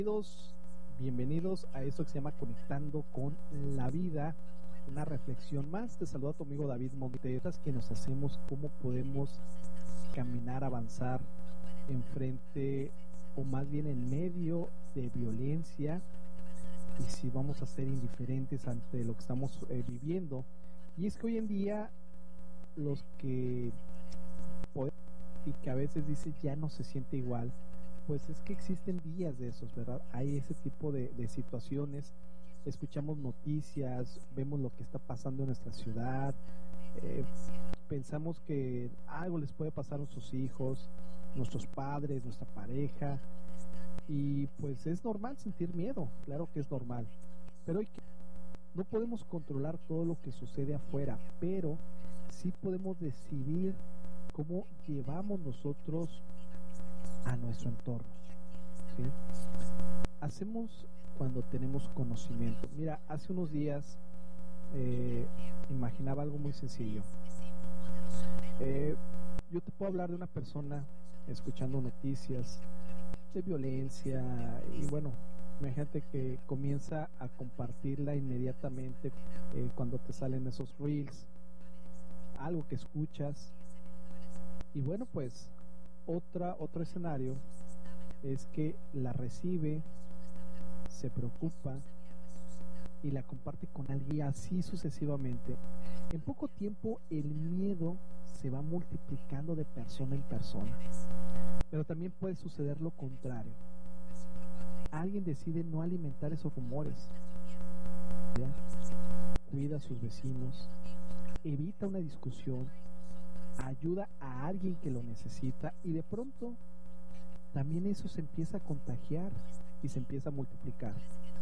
Bienvenidos a esto que se llama Conectando con la Vida, una reflexión más. Te saluda tu amigo David Monteras, que nos hacemos cómo podemos caminar, avanzar enfrente o más bien en medio de violencia, y si vamos a ser indiferentes ante lo que estamos viviendo. Y es que hoy en día los que podemos y que a veces dice ya no se siente igual, pues es que existen días de esos, ¿verdad? Hay ese tipo de situaciones, escuchamos noticias, vemos lo que está pasando en nuestra ciudad, pensamos que algo les puede pasar a nuestros hijos, nuestros padres, nuestra pareja, y pues es normal sentir miedo, claro que es normal, pero no podemos controlar todo lo que sucede afuera, pero sí podemos decidir cómo llevamos nosotros a nuestro entorno, ¿sí? Hacemos cuando tenemos conocimiento. Mira, hace unos días imaginaba algo muy sencillo. Yo te puedo hablar de una persona escuchando noticias de violencia y bueno, imagínate que comienza a compartirla inmediatamente cuando te salen esos reels, algo que escuchas, y bueno, pues otro escenario es que la recibe, se preocupa y la comparte con alguien, y así sucesivamente. En poco tiempo el miedo se va multiplicando de persona en persona, pero también puede suceder lo contrario. Alguien decide no alimentar esos rumores, ¿ya? Cuida a sus vecinos, evita una discusión, ayuda a alguien que lo necesita, y de pronto también eso se empieza a contagiar y se empieza a multiplicar.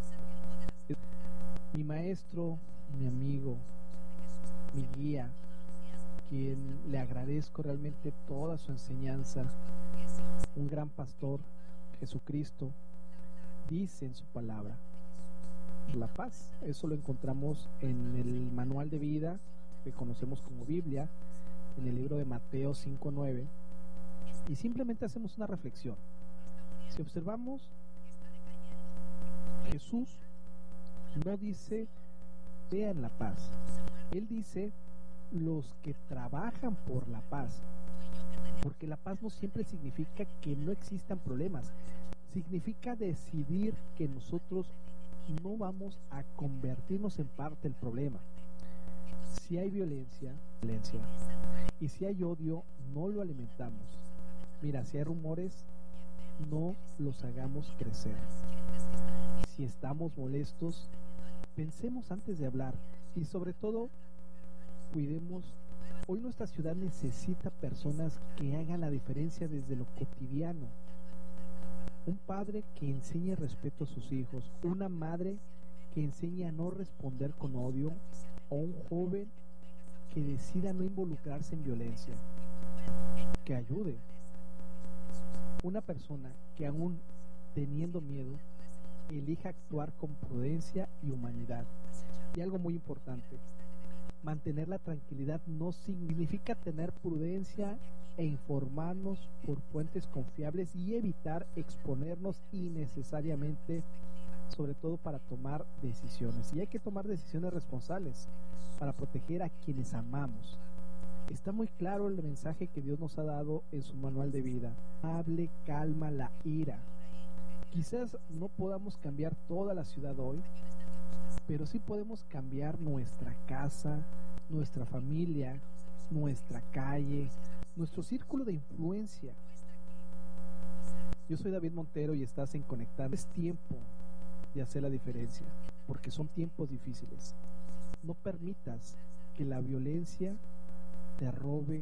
Mi maestro, mi amigo, mi guía, quien le agradezco realmente toda su enseñanza, un gran pastor, Jesucristo, dice en su palabra la paz. Eso lo encontramos en el manual de vida que conocemos como Biblia, en el libro de Mateo 5:9, y simplemente hacemos una reflexión. Si observamos, Jesús no dice vean la paz, Él dice los que trabajan por la paz, porque la paz no siempre significa que no existan problemas, significa decidir que nosotros no vamos a convertirnos en parte del problema. Si hay violencia, y si hay odio, no lo alimentamos. Mira, si hay rumores, no los hagamos crecer. Si estamos molestos, pensemos antes de hablar, y sobre todo, cuidemos. Hoy nuestra ciudad necesita personas que hagan la diferencia desde lo cotidiano. Un padre que enseñe respeto a sus hijos, una madre que enseñe a no responder con odio, o un joven que decida no involucrarse en violencia, que ayude. Una persona que aún teniendo miedo, elija actuar con prudencia y humanidad. Y algo muy importante, mantener la tranquilidad no significa tener prudencia e informarnos por fuentes confiables y evitar exponernos innecesariamente, sobre todo para tomar decisiones. Y hay que tomar decisiones responsables para proteger a quienes amamos. Está muy claro el mensaje que Dios nos ha dado en su manual de vida. Hable, calma la ira. Quizás no podamos cambiar toda la ciudad hoy, pero sí podemos cambiar nuestra casa, nuestra familia, nuestra calle, nuestro círculo de influencia. Yo soy David Montero y estás en Conectar. Es tiempo de hacer la diferencia, porque son tiempos difíciles. No permitas que la violencia te robe